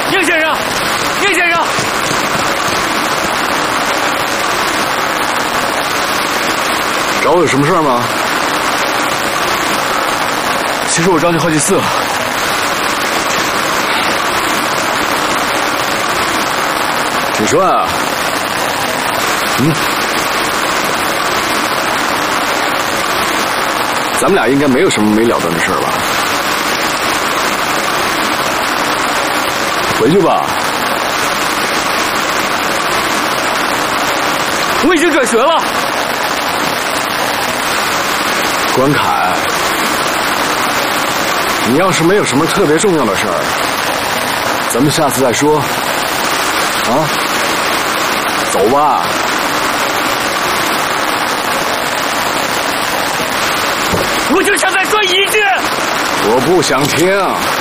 宁先生，宁先生， 找我有什么事吗？ 其实我找你好几次了。 请说啊。咱们俩应该没有什么没了断的事吧？回去吧。 我已经转学了。 关凯，你要是没有什么特别重要的事儿，咱们下次再说。啊，走吧。 我就想再说一句， 我不想听。